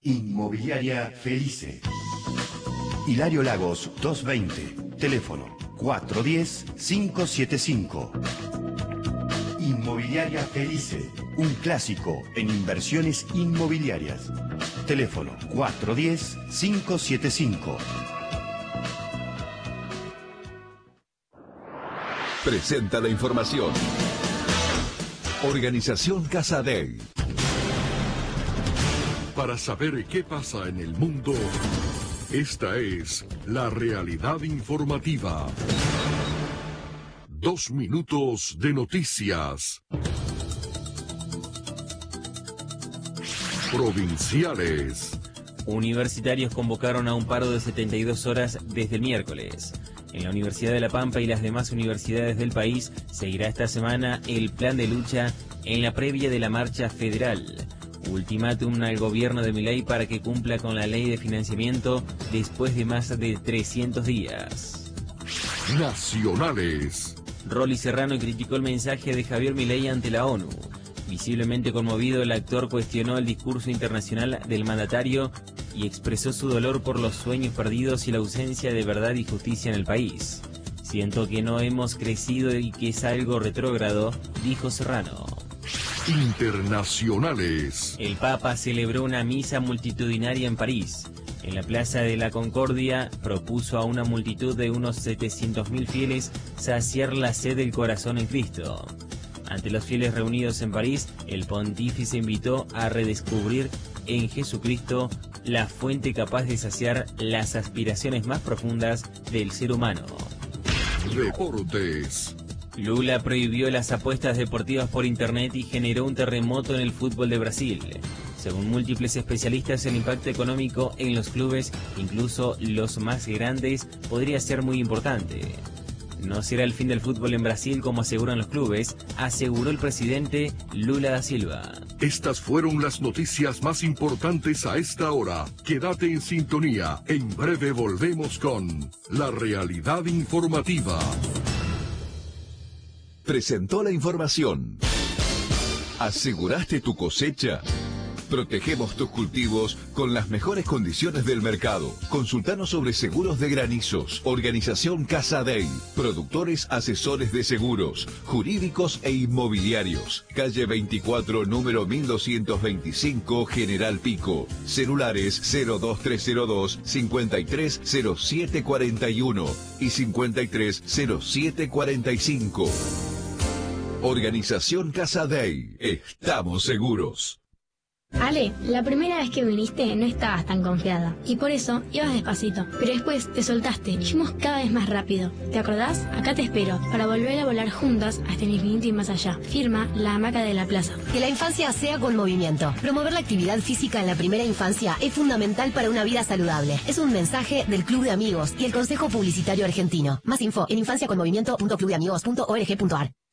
Inmobiliaria Felice. Hilario Lagos 220. Teléfono 410-575. Inmobiliaria Felice. Un clásico en inversiones inmobiliarias. Teléfono 410-575. Presenta la información. Organización Casa Dei. Para saber qué pasa en el mundo, esta es la realidad informativa. 2 minutos de noticias. Provinciales. Universitarios convocaron a un paro de 72 horas desde el miércoles. En la Universidad de La Pampa y las demás universidades del país seguirá esta semana el plan de lucha en la previa de la marcha federal. Ultimátum al gobierno de Milei para que cumpla con la ley de financiamiento después de más de 300 días. Nacionales. Rolly Serrano criticó el mensaje de Javier Milei ante la ONU. Visiblemente conmovido, el actor cuestionó el discurso internacional del mandatario y expresó su dolor por los sueños perdidos y la ausencia de verdad y justicia en el país. Siento que no hemos crecido y que es algo retrógrado, dijo Serrano. Internacionales. El Papa celebró una misa multitudinaria en París. En la Plaza de la Concordia propuso a una multitud de unos 700.000 fieles saciar la sed del corazón en Cristo. Ante los fieles reunidos en París, el pontífice invitó a redescubrir en Jesucristo la fuente capaz de saciar las aspiraciones más profundas del ser humano. Deportes. Lula prohibió las apuestas deportivas por internet y generó un terremoto en el fútbol de Brasil. Según múltiples especialistas, el impacto económico en los clubes, incluso los más grandes, podría ser muy importante. No será el fin del fútbol en Brasil como aseguran los clubes, aseguró el presidente Lula da Silva. Estas fueron las noticias más importantes a esta hora. Quédate en sintonía. En breve volvemos con la realidad informativa. Presentó la información. ¿Aseguraste tu cosecha? Protegemos tus cultivos con las mejores condiciones del mercado. Consultanos sobre seguros de granizos. Organización Casa Dei. Productores asesores de seguros, jurídicos e inmobiliarios. Calle 24, número 1225, General Pico. Celulares 02302 530741 y 530745. Organización Casa Dei. Estamos seguros. Ale, la primera vez que viniste no estabas tan confiada y por eso ibas despacito, pero después te soltaste y fuimos cada vez más rápido. ¿Te acordás? Acá te espero para volver a volar juntas hasta el infinito y más allá. Firma La Hamaca de la Plaza. Que la infancia sea con movimiento. Promover la actividad física en la primera infancia es fundamental para una vida saludable. Es un mensaje del Club de Amigos y el Consejo Publicitario Argentino. Más info en infanciaconmovimiento.clubdeamigos.org.ar.